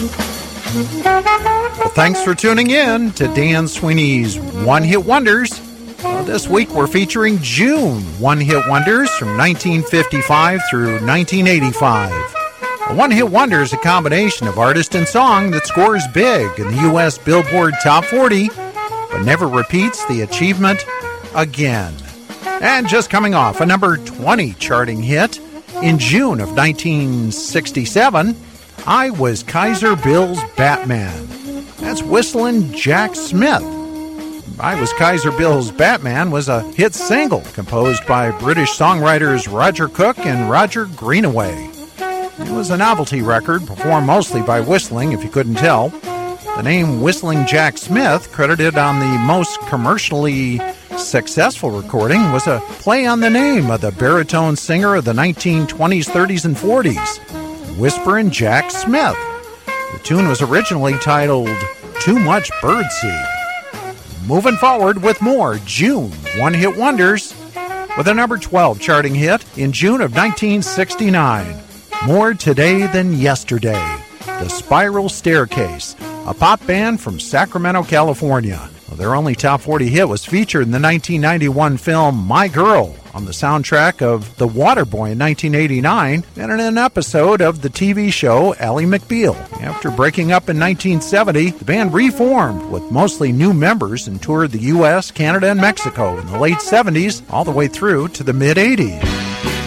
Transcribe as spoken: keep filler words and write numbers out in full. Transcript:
Well, thanks for tuning in to Dan Sweeney's One Hit Wonders. Well, this week we're featuring June One Hit Wonders from nineteen fifty-five through nineteen eighty-five. A One Hit Wonder is a combination of artist and song that scores big in the U S Billboard Top forty, but never repeats the achievement again. And just coming off a number twenty charting hit in June of nineteen sixty-seven, I Was Kaiser Bill's Batman. That's Whistling Jack Smith. I Was Kaiser Bill's Batman was a hit single composed by British songwriters Roger Cook and Roger Greenaway. It was a novelty record performed mostly by whistling, if you couldn't tell. The name Whistling Jack Smith, credited on the most commercially successful recording, was a play on the name of the baritone singer of the nineteen twenties, thirties, and forties, Whisperin' Jack Smith. The tune was originally titled Too Much Birdseed. Moving forward with more June One Hit Wonders with a number twelve charting hit in June of nineteen sixty-nine. More Today Than Yesterday. The Spiral Staircase, a pop band from Sacramento, California. Well, their only top forty hit was featured in the nineteen ninety-one film My Girl on the soundtrack of The Waterboy in nineteen eighty-nine and in an episode of the T V show Ally McBeal. After breaking up in nineteen seventy, the band reformed with mostly new members and toured the U S, Canada, and Mexico in the late seventies all the way through to the mid-eighties.